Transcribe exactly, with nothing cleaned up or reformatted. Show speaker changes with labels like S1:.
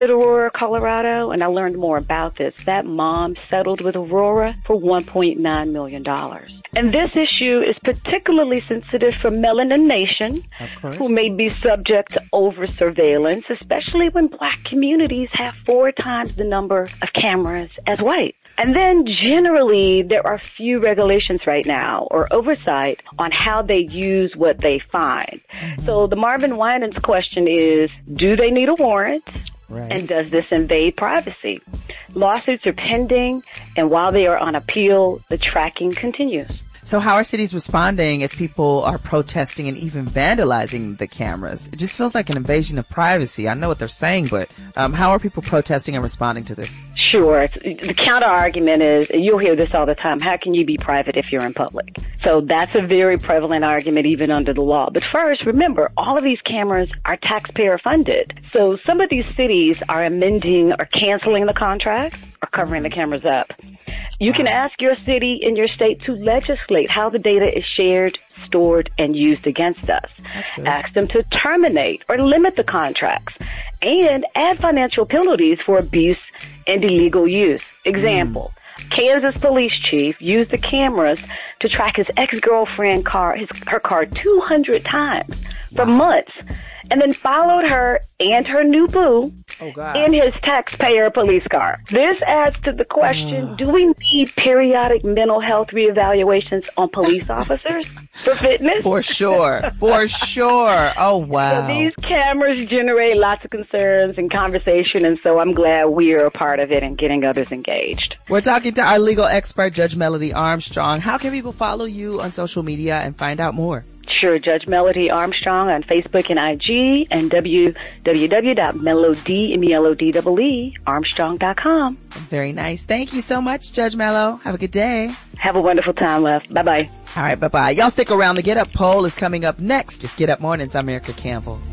S1: Aurora, Colorado, and I learned more about this. That mom settled with Aurora for one point nine million dollars. And this issue is particularly sensitive for Melanin Nation, who may be subject to over-surveillance, especially when black communities have four times the number of cameras as white. And then generally, there are few regulations right now or oversight on how they use what they find. Mm-hmm. So the Marvin Winans question is, do they need a warrant? Right. And does this invade privacy? Lawsuits are pending, and while they are on appeal, the tracking continues.
S2: So how are cities responding as people are protesting and even vandalizing the cameras? It just feels like an invasion of privacy. I know what they're saying, but um, how are people protesting and responding to this?
S1: Sure. The counter argument is, you'll hear this all the time, how can you be private if you're in public? So that's a very prevalent argument even under the law. But first, remember, all of these cameras are taxpayer funded. So some of these cities are amending or canceling the contracts or covering the cameras up. You can ask your city and your state to legislate how the data is shared, stored, and used against us. Ask them to terminate or limit the contracts and add financial penalties for abuse and illegal use. Example, mm. Kansas police chief used the cameras to track his ex-girlfriend car, his, her car two hundred times for wow. months, and then followed her and her new boo oh, God. in his taxpayer police car. This adds to the question, uh. do we need periodic mental health reevaluations on police officers for fitness?
S2: For sure. For sure. Oh, wow.
S1: So these cameras generate lots of concerns and conversation, and so I'm glad we are a part of it and getting others engaged.
S2: We're talking to our legal expert, Judge Melody Armstrong. How can people follow you on social media and find out more?
S1: Sure, Judge Melody Armstrong on Facebook and I G, and w w w dot melody, M E L O D E E, Armstrong dot com.
S2: Very nice. Thank you so much, Judge Mello. Have a good day.
S1: Have a wonderful time, love. Bye-bye.
S2: All right, bye-bye. Y'all stick around. The Get Up poll is coming up next. It's Get Up Mornings. I'm Erica Campbell.